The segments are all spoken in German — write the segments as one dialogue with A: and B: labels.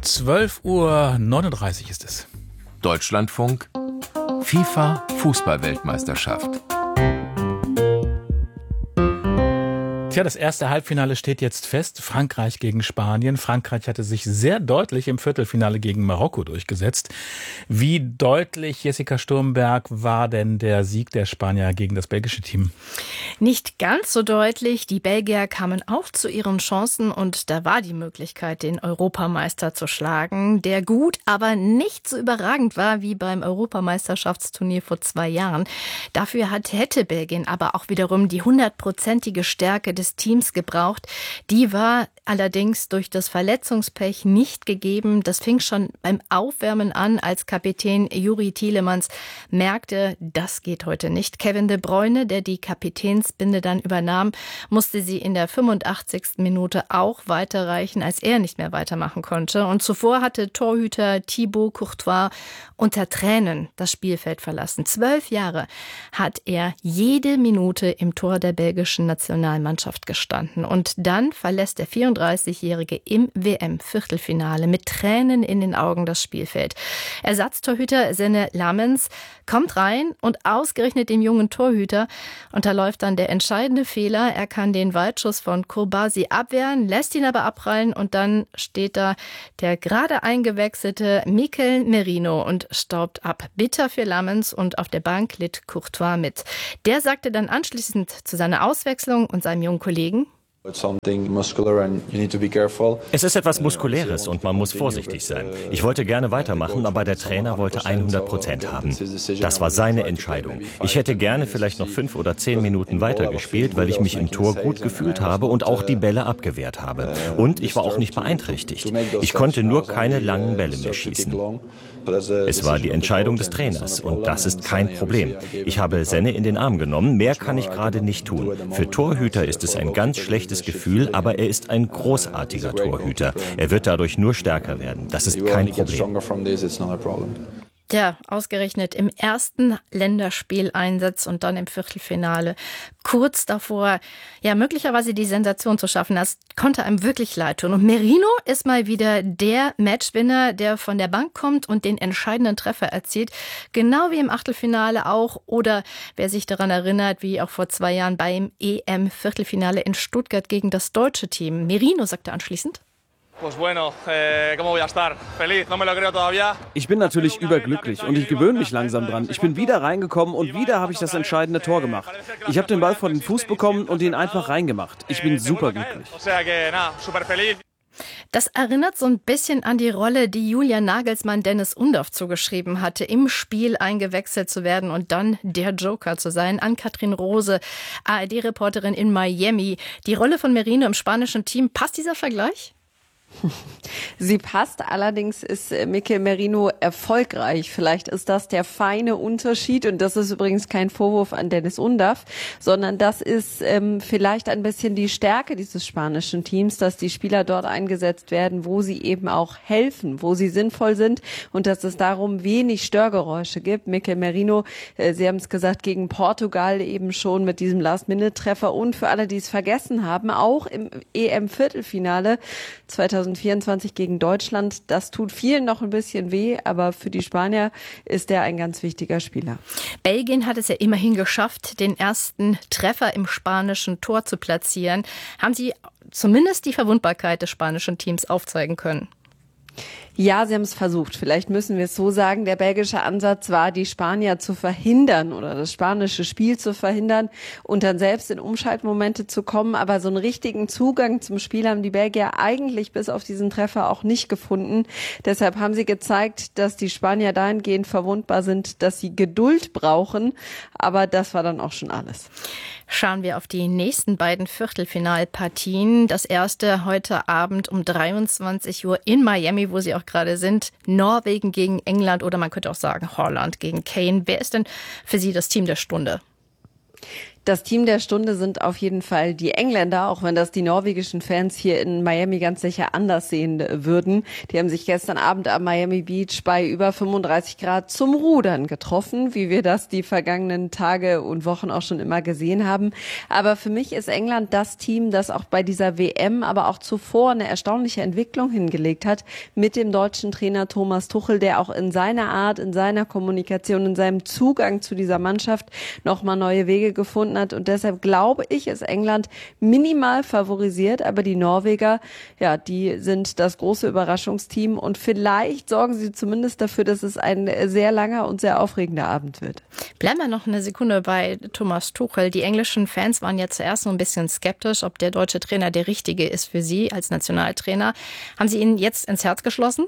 A: 12:39 Uhr ist es.
B: Deutschlandfunk, FIFA-Fußball-Weltmeisterschaft.
A: Tja, das erste Halbfinale steht jetzt fest. Frankreich gegen Spanien. Frankreich hatte sich sehr deutlich im Viertelfinale gegen Marokko durchgesetzt. Wie deutlich, Jessica Sturmberg, war denn der Sieg der Spanier gegen das belgische Team?
C: Nicht ganz so deutlich. Die Belgier kamen auch zu ihren Chancen und da war die Möglichkeit, den Europameister zu schlagen, der gut, aber nicht so überragend war wie beim Europameisterschaftsturnier vor 2 Jahren. Dafür hätte Belgien aber auch wiederum die 100-prozentige Stärke des Teams gebraucht. Die war allerdings durch das Verletzungspech nicht gegeben. Das fing schon beim Aufwärmen an, als Kapitän Juri Tielemans merkte, das geht heute nicht. Kevin De Bruyne, der die Kapitänsbinde dann übernahm, musste sie in der 85. Minute auch weiterreichen, als er nicht mehr weitermachen konnte. Und zuvor hatte Torhüter Thibaut Courtois unter Tränen das Spielfeld verlassen. 12 Jahre hat er jede Minute im Tor der belgischen Nationalmannschaft gestanden. Und dann verlässt der 34-Jährige im WM-Viertelfinale mit Tränen in den Augen das Spielfeld. Ersatztorhüter Senne Lammens kommt rein und ausgerechnet dem jungen Torhüter unterläuft dann der entscheidende Fehler. Er kann den Weitschuss von Kourbasi abwehren, lässt ihn aber abprallen und dann steht da der gerade eingewechselte Mikel Merino und staubt ab. Bitter für Lammens und auf der Bank litt Courtois mit. Der sagte dann anschließend zu seiner Auswechslung und seinem jungen Kollegen:
D: Es ist etwas Muskuläres und man muss vorsichtig sein. Ich wollte gerne weitermachen, aber der Trainer wollte 100% haben. Das war seine Entscheidung. Ich hätte gerne vielleicht noch 5 oder 10 Minuten weitergespielt, weil ich mich im Tor gut gefühlt habe und auch die Bälle abgewehrt habe. Und ich war auch nicht beeinträchtigt. Ich konnte nur keine langen Bälle mehr schießen. Es war die Entscheidung des Trainers und das ist kein Problem. Ich habe Senne in den Arm genommen, mehr kann ich gerade nicht tun. Für Torhüter ist es ein ganz schlechtes Gefühl, aber er ist ein großartiger Torhüter. Er wird dadurch nur stärker werden. Das ist kein Problem.
C: Ja, ausgerechnet im ersten Länderspieleinsatz und dann im Viertelfinale. Kurz davor, ja, möglicherweise die Sensation zu schaffen. Das konnte einem wirklich leid tun. Und Merino ist mal wieder der Matchwinner, der von der Bank kommt und den entscheidenden Treffer erzielt. Genau wie im Achtelfinale auch. Oder wer sich daran erinnert, wie auch vor 2 Jahren beim EM-Viertelfinale in Stuttgart gegen das deutsche Team. Merino sagte anschließend:
E: Ich bin natürlich überglücklich und ich gewöhne mich langsam dran. Ich bin wieder reingekommen und wieder habe ich das entscheidende Tor gemacht. Ich habe den Ball vor den Fuß bekommen und ihn einfach reingemacht. Ich bin superglücklich.
C: Das erinnert so ein bisschen an die Rolle, die Julian Nagelsmann Dennis Undaff zugeschrieben hatte, im Spiel eingewechselt zu werden und dann der Joker zu sein. Ann-Kathrin Rose, ARD-Reporterin in Miami. Die Rolle von Merino im spanischen Team, passt dieser Vergleich?
F: Sie passt, allerdings ist Mikel Merino erfolgreich. Vielleicht ist das der feine Unterschied und das ist übrigens kein Vorwurf an Dennis Undaff, sondern das ist vielleicht ein bisschen die Stärke dieses spanischen Teams, dass die Spieler dort eingesetzt werden, wo sie eben auch helfen, wo sie sinnvoll sind und dass es darum wenig Störgeräusche gibt. Mikel Merino, Sie haben es gesagt, gegen Portugal eben schon mit diesem Last-Minute-Treffer und für alle, die es vergessen haben, auch im EM-Viertelfinale 2024 gegen Deutschland. Das tut vielen noch ein bisschen weh, aber für die Spanier ist er ein ganz wichtiger Spieler.
C: Belgien hat es ja immerhin geschafft, den ersten Treffer im spanischen Tor zu platzieren. Haben Sie zumindest die Verwundbarkeit des spanischen Teams aufzeigen können?
F: Ja, sie haben es versucht. Vielleicht müssen wir es so sagen. Der belgische Ansatz war, die Spanier zu verhindern oder das spanische Spiel zu verhindern und dann selbst in Umschaltmomente zu kommen. Aber so einen richtigen Zugang zum Spiel haben die Belgier eigentlich bis auf diesen Treffer auch nicht gefunden. Deshalb haben sie gezeigt, dass die Spanier dahingehend verwundbar sind, dass sie Geduld brauchen. Aber das war dann auch schon alles.
C: Schauen wir auf die nächsten beiden Viertelfinalpartien. Das erste heute Abend um 23 Uhr in Miami, wo Sie auch gerade sind. Norwegen gegen England oder man könnte auch sagen Holland gegen Kane. Wer ist denn für Sie das Team der Stunde?
F: Das Team der Stunde sind auf jeden Fall die Engländer, auch wenn das die norwegischen Fans hier in Miami ganz sicher anders sehen würden. Die haben sich gestern Abend am Miami Beach bei über 35 Grad zum Rudern getroffen, wie wir das die vergangenen Tage und Wochen auch schon immer gesehen haben. Aber für mich ist England das Team, das auch bei dieser WM, aber auch zuvor eine erstaunliche Entwicklung hingelegt hat mit dem deutschen Trainer Thomas Tuchel, der auch in seiner Art, in seiner Kommunikation, in seinem Zugang zu dieser Mannschaft nochmal neue Wege gefunden hat. Und deshalb glaube ich, ist England minimal favorisiert. Aber die Norweger, ja, die sind das große Überraschungsteam. Und vielleicht sorgen sie zumindest dafür, dass es ein sehr langer und sehr aufregender Abend wird.
C: Bleiben wir noch eine Sekunde bei Thomas Tuchel. Die englischen Fans waren ja zuerst so ein bisschen skeptisch, ob der deutsche Trainer der richtige ist für sie als Nationaltrainer. Haben Sie ihn jetzt ins Herz geschlossen?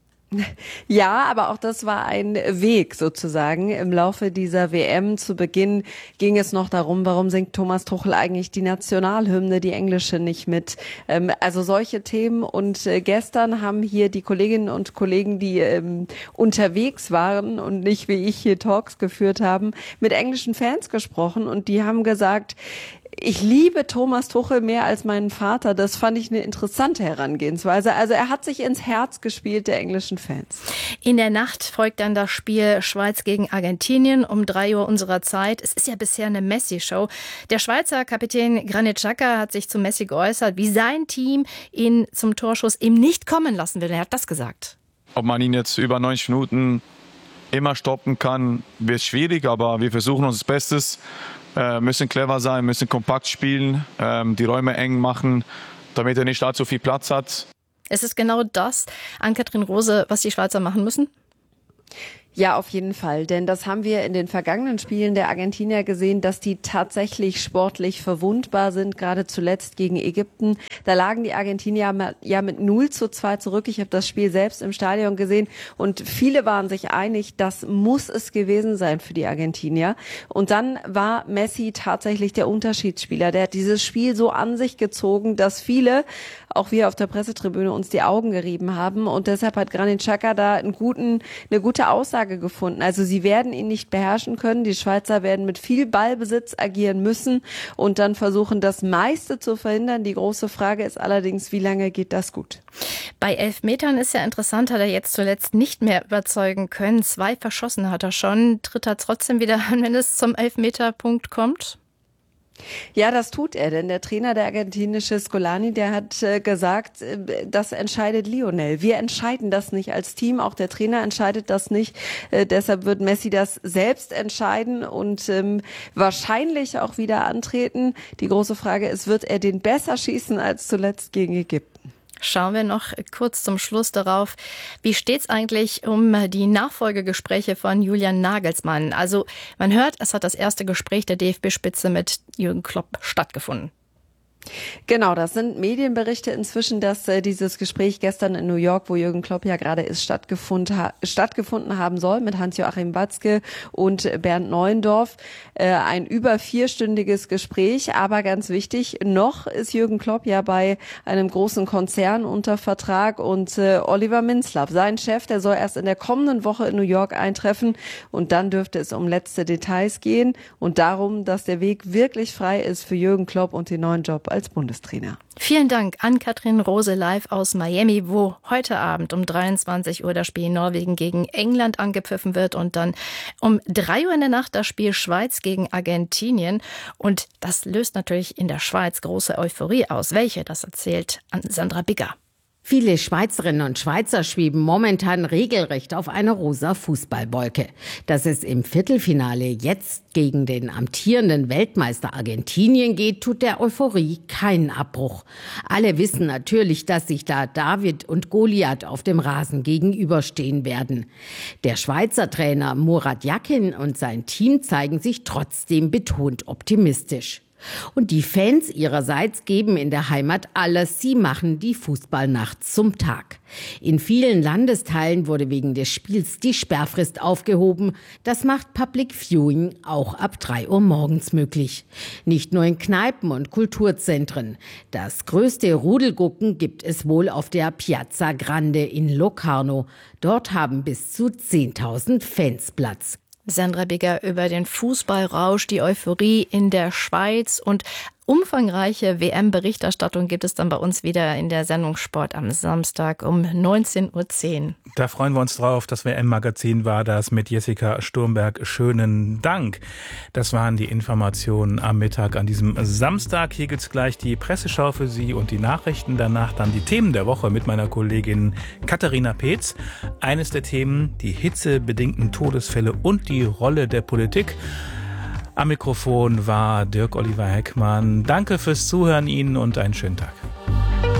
F: Ja, aber auch das war ein Weg sozusagen. Im Laufe dieser WM zu Beginn ging es noch darum, warum singt Thomas Tuchel eigentlich die Nationalhymne, die englische, nicht mit. Also solche Themen. Und gestern haben hier die Kolleginnen und Kollegen, die unterwegs waren und nicht wie ich hier Talks geführt haben, mit englischen Fans gesprochen. Und die haben gesagt, ich liebe Thomas Tuchel mehr als meinen Vater. Das fand ich eine interessante Herangehensweise. Also er hat sich ins Herz gespielt der englischen Fans.
C: In der Nacht folgt dann das Spiel Schweiz gegen Argentinien um 3 Uhr unserer Zeit. Es ist ja bisher eine Messi-Show. Der Schweizer Kapitän Granit Xhaka hat sich zu Messi geäußert, wie sein Team ihn zum Torschuss eben nicht kommen lassen will. Er hat das gesagt.
G: Ob man ihn jetzt über 90 Minuten immer stoppen kann, wird schwierig, aber wir versuchen uns das Bestes. Müssen clever sein, müssen kompakt spielen, die Räume eng machen, damit er nicht allzu viel Platz hat.
C: Ist es genau das, Ann-Kathrin Rose, was die Schweizer machen müssen?
F: Ja, auf jeden Fall, denn das haben wir in den vergangenen Spielen der Argentinier gesehen, dass die tatsächlich sportlich verwundbar sind, gerade zuletzt gegen Ägypten. Da lagen die Argentinier ja mit 0:2 zurück. Ich habe das Spiel selbst im Stadion gesehen und viele waren sich einig, das muss es gewesen sein für die Argentinier. Und dann war Messi tatsächlich der Unterschiedsspieler. Der hat dieses Spiel so an sich gezogen, dass viele, auch wir auf der Pressetribüne, uns die Augen gerieben haben. Und deshalb hat Granit Xhaka da eine gute Aussage gefunden. Also sie werden ihn nicht beherrschen können. Die Schweizer werden mit viel Ballbesitz agieren müssen und dann versuchen, das meiste zu verhindern. Die große Frage ist allerdings, wie lange geht das gut?
C: Bei Elfmetern ist ja interessant, hat er jetzt zuletzt nicht mehr überzeugen können. 2 verschossen hat er schon. Tritt er trotzdem wieder an, wenn es zum Elfmeterpunkt kommt?
F: Ja, das tut er, denn der Trainer, der argentinische Scolani, der hat gesagt, das entscheidet Lionel. Wir entscheiden das nicht als Team, auch der Trainer entscheidet das nicht. Deshalb wird Messi das selbst entscheiden und wahrscheinlich auch wieder antreten. Die große Frage ist, wird er den besser schießen als zuletzt gegen Ägypten?
C: Schauen wir noch kurz zum Schluss darauf, wie steht's eigentlich um die Nachfolgegespräche von Julian Nagelsmann? Also man hört, es hat das erste Gespräch der DFB-Spitze mit Jürgen Klopp stattgefunden.
F: Genau, das sind Medienberichte inzwischen, dass dieses Gespräch gestern in New York, wo Jürgen Klopp ja gerade ist, stattgefunden haben soll mit Hans-Joachim Watzke und Bernd Neuendorf. Ein über 4-stündiges Gespräch, aber ganz wichtig, noch ist Jürgen Klopp ja bei einem großen Konzern unter Vertrag und Oliver Minzlaff, sein Chef, der soll erst in der kommenden Woche in New York eintreffen und dann dürfte es um letzte Details gehen und darum, dass der Weg wirklich frei ist für Jürgen Klopp und den neuen Job als Bundestrainer.
C: Vielen Dank an Ann-Kathrin Rose live aus Miami, wo heute Abend um 23 Uhr das Spiel Norwegen gegen England angepfiffen wird und dann um 3 Uhr in der Nacht das Spiel Schweiz gegen Argentinien. Und das löst natürlich in der Schweiz große Euphorie aus. Welche? Das erzählt Sandra Bigger.
H: Viele Schweizerinnen und Schweizer schweben momentan regelrecht auf einer rosa Fußballwolke. Dass es im Viertelfinale jetzt gegen den amtierenden Weltmeister Argentinien geht, tut der Euphorie keinen Abbruch. Alle wissen natürlich, dass sich da David und Goliath auf dem Rasen gegenüberstehen werden. Der Schweizer Trainer Murat Yakin und sein Team zeigen sich trotzdem betont optimistisch. Und die Fans ihrerseits geben in der Heimat alles. Sie machen die Fußballnacht zum Tag. In vielen Landesteilen wurde wegen des Spiels die Sperrfrist aufgehoben. Das macht Public Viewing auch ab 3 Uhr morgens möglich. Nicht nur in Kneipen und Kulturzentren. Das größte Rudelgucken gibt es wohl auf der Piazza Grande in Locarno. Dort haben bis zu 10.000 Fans Platz.
C: Sandra Bigger über den Fußballrausch, die Euphorie in der Schweiz und umfangreiche WM-Berichterstattung gibt es dann bei uns wieder in der Sendung Sport am Samstag um 19.10 Uhr.
A: Da freuen wir uns drauf. Das WM-Magazin war das mit Jessica Sturmberg. Schönen Dank. Das waren die Informationen am Mittag an diesem Samstag. Hier gibt's gleich die Presseschau für Sie und die Nachrichten. Danach dann die Themen der Woche mit meiner Kollegin Katharina Peetz. Eines der Themen, die hitzebedingten Todesfälle und die Rolle der Politik. Am Mikrofon war Dirk Oliver Heckmann. Danke fürs Zuhören Ihnen und einen schönen Tag.